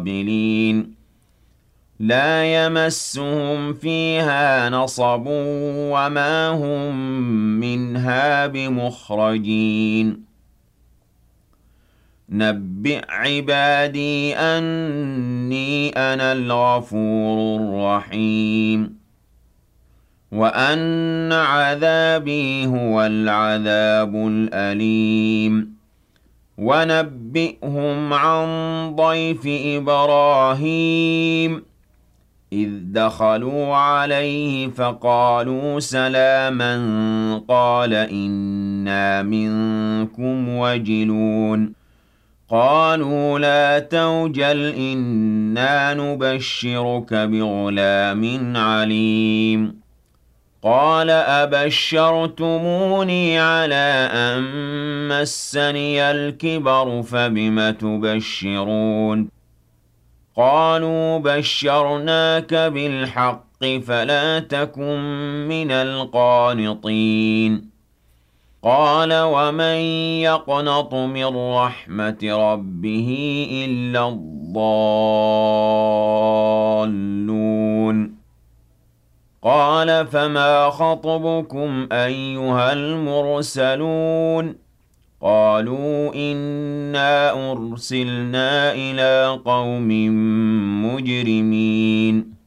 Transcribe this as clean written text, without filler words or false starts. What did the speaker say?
الصابرين لا يمسهم فيها نصب وما هم منها بمخرجين نبئ عبادي أني أنا الغفور الرحيم وأن عذابي هو العذاب الأليم ونبئهم عن ضيف إبراهيم إذ دخلوا عليه فقالوا سلاما قال إنا منكم وجلون قالوا لا توجل إنا نبشرك بغلام عليم قال أبشرتموني على أن مسني الكبر فبم تبشرون قالوا بشرناك بالحق فلا تكن من القانطين قال ومن يقنط من رحمة ربه إلا الضالون قال فما خطبكم أيها المرسلون قالوا إنا أرسلنا إلى قوم مجرمين